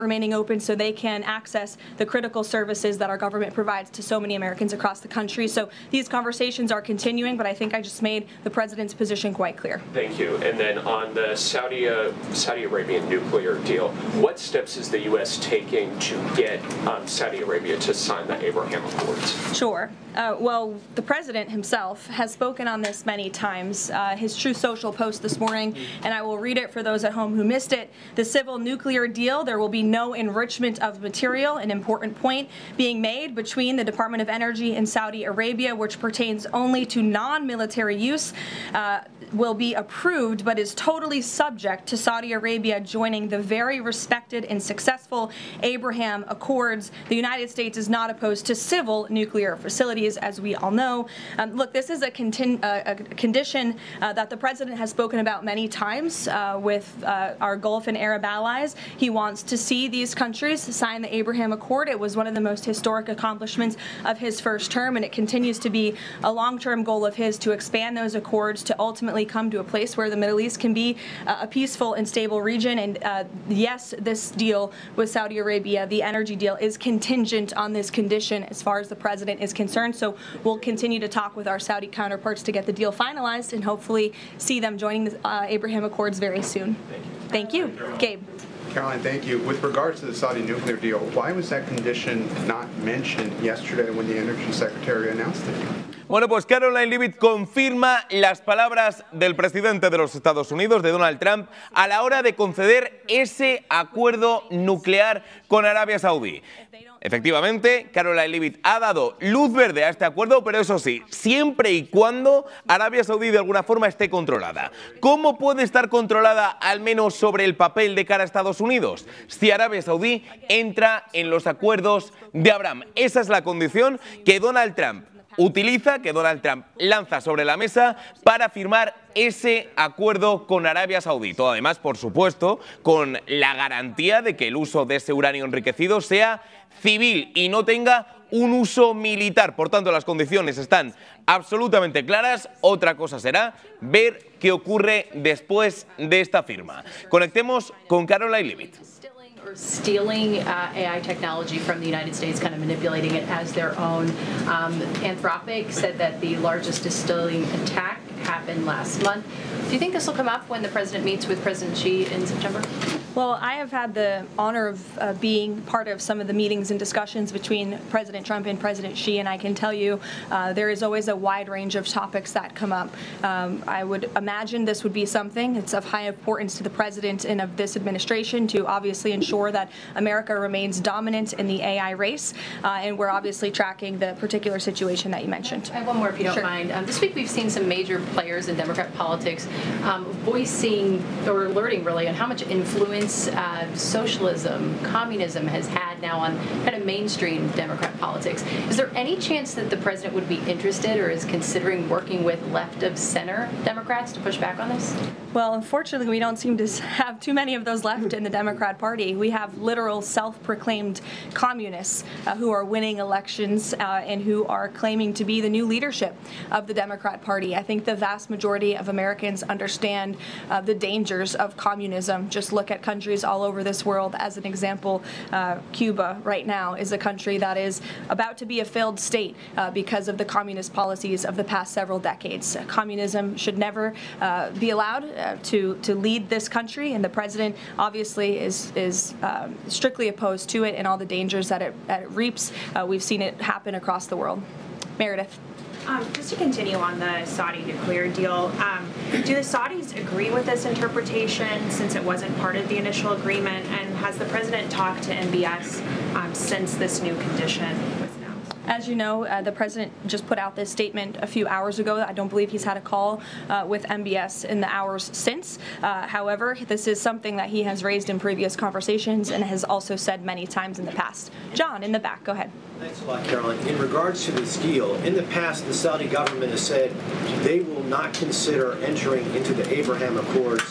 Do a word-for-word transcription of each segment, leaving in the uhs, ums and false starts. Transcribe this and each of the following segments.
remaining open so they can access the critical services that our government provides to so many Americans across the country. So these conversations are continuing, but I think I just made the president's position quite clear. Thank you. And then on the Saudi, uh, Saudi Arabian nuclear deal, what steps is the U S taking to get um, Saudi Arabia to sign the Abraham Accords? Sure. Uh, well, the president himself has spoken on this many times. Uh, his Truth Social post this morning, and I will read it for those at home who missed it. The civil nuclear deal, there will be no enrichment of material, an important point being made between the Department of Energy and Saudi Arabia, which pertains only to non-military use, uh, will be approved but is totally subject to Saudi Arabia joining the very respected and successful Abraham Accords. The United States is not opposed to civil nuclear facilities, as we all know. Um, look, this is a, contin uh, a condition uh, that the president has spoken about many times uh, with uh, our Gulf and Arab allies. He wants to see these countries sign the Abraham Accord. It was one of the most historic accomplishments of his first term, and it continues to be a long-term goal of his to expand those accords to ultimately come to a place where the Middle East can be uh, a peaceful and stable region. And uh, yes, this deal with Saudi Arabia, the energy deal, is contingent on this condition as far as the president is concerned. So we'll continue to talk with our Saudi counterparts to get the deal finalized and hopefully see them joining the uh, Abraham Accords very soon. Thank you. Thank you. Gabe. Caroline, thank you. With regards to the Saudi nuclear deal, why was that condition not mentioned yesterday when the Energy Secretary announced it? Bueno, pues Caroline Leavitt confirma las palabras del presidente de los Estados Unidos, de Donald Trump, a la hora de conceder ese acuerdo nuclear con Arabia Saudí. Efectivamente, Caroline Leavitt ha dado luz verde a este acuerdo, pero eso sí, siempre y cuando Arabia Saudí de alguna forma esté controlada. ¿Cómo puede estar controlada, al menos sobre el papel, de cara a Estados Unidos? Si Arabia Saudí entra en los acuerdos de Abraham. Esa es la condición que Donald Trump utiliza, que Donald Trump lanza sobre la mesa para firmar ese acuerdo con Arabia Saudí. Todo además, por supuesto, con la garantía de que el uso de ese uranio enriquecido sea civil y no tenga un uso militar. Por tanto, las condiciones están absolutamente claras. Otra cosa será ver qué ocurre después de esta firma. Conectemos con Caroline Leavitt. Or stealing uh, A I technology from the United States, kind of manipulating it as their own. Um, Anthropic said that the largest distilling attack happened last month. Do you think this will come up when the president meets with President Xi in September? Well, I have had the honor of uh, being part of some of the meetings and discussions between President Trump and President Xi, and I can tell you uh, there is always a wide range of topics that come up. Um, I would imagine this would be something that's of high importance to the president and of this administration to obviously ensure that America remains dominant in the A I race, uh, and we're obviously tracking the particular situation that you mentioned. I have one more, if you don't Sure. mind. Um, this week we've seen some major players in Democrat politics um, voicing or alerting really on how much influence uh, socialism, communism has had now on kind of mainstream Democrat politics. Is there any chance that the president would be interested or is considering working with left of center Democrats to push back on this? Well, unfortunately, we don't seem to have too many of those left in the Democrat Party. We have literal self-proclaimed communists uh, who are winning elections uh, and who are claiming to be the new leadership of the Democrat Party. I think the vast majority of Americans understand uh, the dangers of communism. Just look at countries all over this world. As an example, uh, Cuba right now is a country that is about to be a failed state uh, because of the communist policies of the past several decades. Uh, communism should never uh, be allowed uh, to, to lead this country, and the president obviously is, is um, strictly opposed to it and all the dangers that it, that it reaps. Uh, we've seen it happen across the world. Meredith. Um, just to continue on the Saudi nuclear deal, um, do the Saudis agree with this interpretation since it wasn't part of the initial agreement? And has the president talked to M B S um, since this new condition was announced? As you know, uh, the president just put out this statement a few hours ago. I don't believe he's had a call uh, with M B S in the hours since. Uh, however, this is something that he has raised in previous conversations and has also said many times in the past. John, in the back, go ahead. Thanks a lot, Caroline. In regards to this deal, in the past, the Saudi government has said they will not consider entering into the Abraham Accords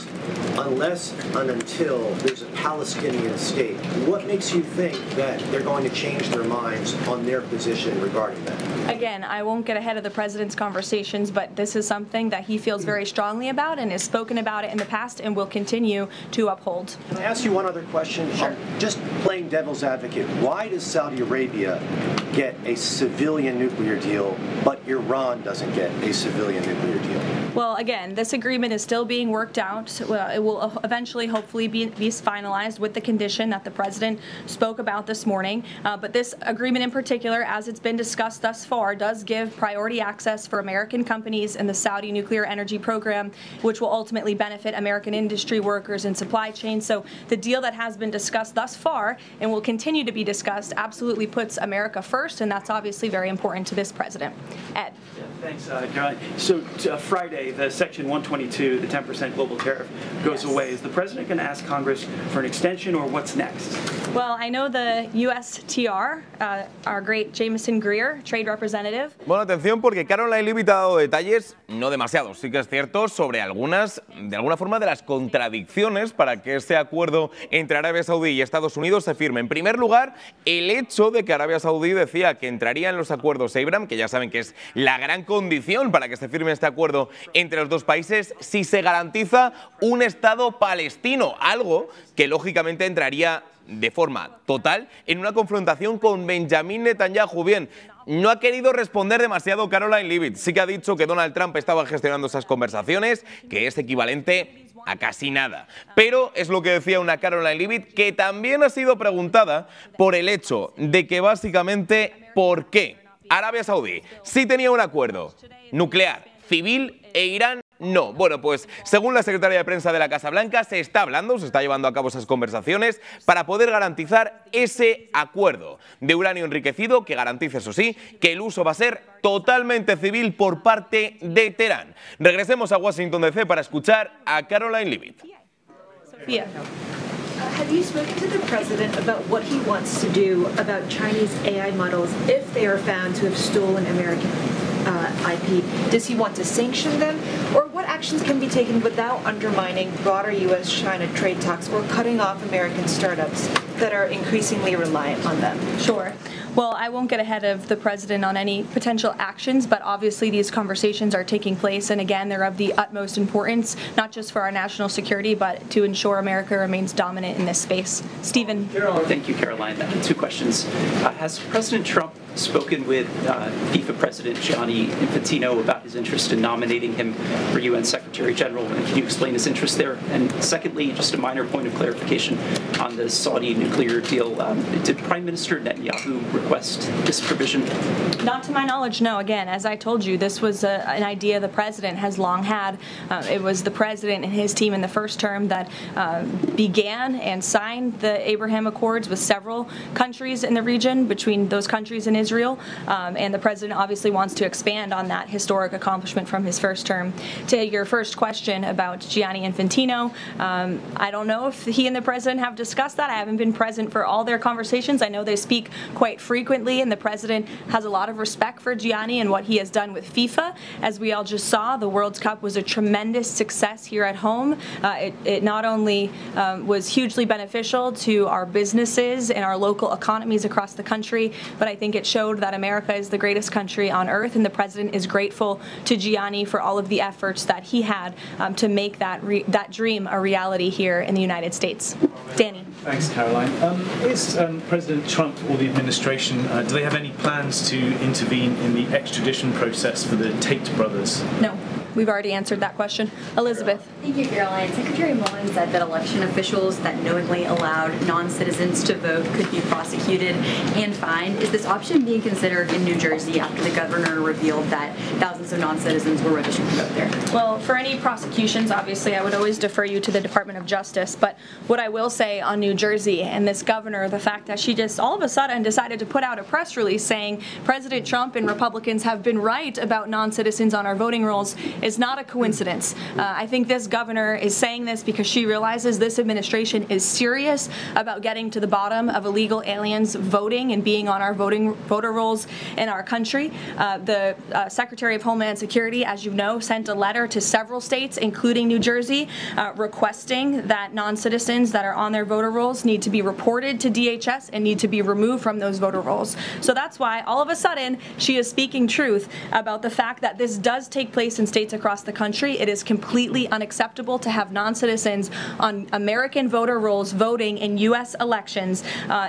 unless and until there's a Palestinian state. What makes you think that they're going to change their minds on their position regarding that? Again, I won't get ahead of the president's conversations, but this is something that he feels very strongly about and has spoken about it in the past and will continue to uphold. Can I ask you one other question? Sure. Um, just playing devil's advocate, why does Saudi Arabia get a civilian nuclear deal, but Iran doesn't get a civilian nuclear deal? Well, again, this agreement is still being worked out. Well, it will eventually, hopefully, be, be finalized with the condition that the president spoke about this morning. Uh, but this agreement in particular, as it's been discussed thus far, does give priority access for American companies in the Saudi nuclear energy program, which will ultimately benefit American industry workers and supply chains. So the deal that has been discussed thus far and will continue to be discussed absolutely puts America first, and that's obviously very important to this president. Ed. Yeah, thanks, uh, Caroline. So uh, Friday, the Section one twenty-two, the ten percent global tariff, goes Yes. away. Is the president going to ask Congress for an extension, or what's next? Well, I know the U S T R, uh, our great Jameson Greer, trade representative. Bueno, atención porque Caroline Leavitt ha dado detalles, no demasiados, sí que es cierto, sobre algunas, de alguna forma, de las contradicciones para que ese acuerdo entre Arabia Saudí y Estados Unidos se firme. En primer lugar, el hecho de que Arabia Saudí decía que entraría en los acuerdos Abraham, que ya saben que es la gran condición para que se firme este acuerdo entre los dos países, si se garantiza un Estado palestino, algo que lógicamente entraría de forma total en una confrontación con Benjamin Netanyahu. Bien, no ha querido responder demasiado Caroline Leavitt. Sí que ha dicho que Donald Trump estaba gestionando esas conversaciones, que es equivalente a casi nada. Pero es lo que decía una Caroline Leavitt, que también ha sido preguntada por el hecho de que básicamente, ¿por qué Arabia Saudí sí tenía un acuerdo nuclear civil e Irán no? Bueno, pues según la secretaria de prensa de la Casa Blanca, se está hablando, se está llevando a cabo esas conversaciones para poder garantizar ese acuerdo de uranio enriquecido, que garantice, eso sí, que el uso va a ser totalmente civil por parte de Teherán. Regresemos a Washington D C para escuchar a Caroline Leavitt. Sofía. Uh, have you spoken to the president about what he wants to do about Chinese A I models if they are found to have stolen American uh, I P? Does he want to sanction them? Or what actions can be taken without undermining broader U S China trade talks or cutting off American startups that are increasingly reliant on them? Sure. Well, I won't get ahead of the president on any potential actions, but obviously these conversations are taking place, and again, they're of the utmost importance, not just for our national security, but to ensure America remains dominant in this space. Stephen. Thank you, Caroline. Uh, two questions. Uh, has President Trump spoken with uh, FIFA President Gianni Infantino about his interest in nominating him for U N Secretary General? And can you explain his interest there? And secondly, just a minor point of clarification on the Saudi nuclear deal. Um, did Prime Minister Netanyahu request this provision? Not to my knowledge, no. Again, as I told you, this was a, an idea the president has long had. Uh, it was the president and his team in the first term that uh, began and signed the Abraham Accords with several countries in the region, between those countries and Israel. Um, and the president obviously wants to expand on that historic accomplishment from his first term. To your first question about Gianni Infantino, um, I don't know if he and the president have discussed that. I haven't been present for all their conversations. I know they speak quite frequently, and the president has a lot of respect for Gianni and what he has done with FIFA. As we all just saw, the World Cup was a tremendous success here at home. Uh, it, it not only um, was hugely beneficial to our businesses and our local economies across the country, but I think it showed that America is the greatest country on earth, and the president is grateful to Gianni for all of the efforts that he had um, to make that re that dream a reality here in the United States. Danny. Thanks, Caroline. Um, is um, President Trump or the administration, uh, do they have any plans to intervene in the extradition process for the Tate brothers? No. We've already answered that question. Elizabeth. Thank you, Caroline. Secretary Mullins said that election officials that knowingly allowed non-citizens to vote could be prosecuted and fined. Is this option being considered in New Jersey after the governor revealed that thousands of non-citizens were registered to vote there? Well, for any prosecutions, obviously, I would always defer you to the Department of Justice. But what I will say on New Jersey and this governor, the fact that she just all of a sudden decided to put out a press release saying President Trump and Republicans have been right about non-citizens on our voting rolls is not a coincidence. Uh, I think this governor is saying this because she realizes this administration is serious about getting to the bottom of illegal aliens voting and being on our voting voter rolls in our country. Uh, the uh, Secretary of Homeland Security, as you know, sent a letter to several states, including New Jersey, uh, requesting that non-citizens that are on their voter rolls need to be reported to D H S and need to be removed from those voter rolls. So that's why all of a sudden she is speaking truth about the fact that this does take place in states across the country. It is completely unacceptable to have non-citizens on American voter rolls voting in U S elections. Uh,